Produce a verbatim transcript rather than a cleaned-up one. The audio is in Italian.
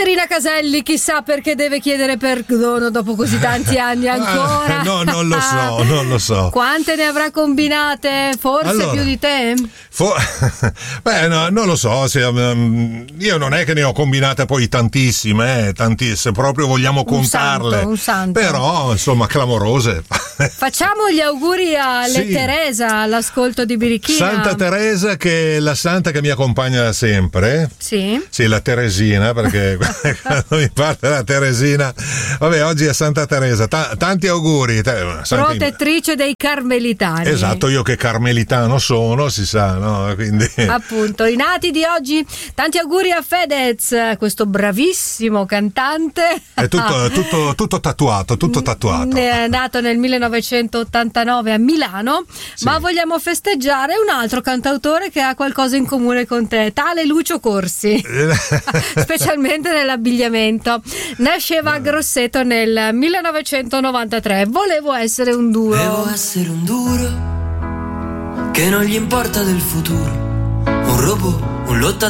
Caterina Caselli, chissà perché deve chiedere perdono dopo così tanti anni ancora. No, non lo so, non lo so. Quante ne avrà combinate? Forse allora, più di te? For... Beh, no, non lo so. Se, um, io non è che ne ho combinate poi tantissime, eh, tantissime, proprio vogliamo contarle. Un santo, un santo. Però, insomma, clamorose. Facciamo gli auguri a Le Sì. Teresa all'ascolto di Birichina. Santa Teresa, che è la santa che mi accompagna da sempre. Sì. Sì, la Teresina, perché quando mi parla la Teresina. Vabbè, oggi è Santa Teresa. Ta- tanti auguri. Santa... Protettrice dei carmelitani. Esatto, io che carmelitano sono, si sa, no? Quindi... Appunto, i nati di oggi, tanti auguri a Fedez, questo bravissimo cantante. È tutto, tutto, tutto tatuato, tutto tatuato. È nato nel millenovecentottantanove a Milano, Sì. ma vogliamo festeggiare un altro cantautore che ha qualcosa in comune con te, tale Lucio Corsi, specialmente nell'abbigliamento. Nasceva a Grosseto nel millenovecentonovantatré. Volevo essere un duro. Volevo essere un duro che non gli importa del futuro, un robot, un lottatore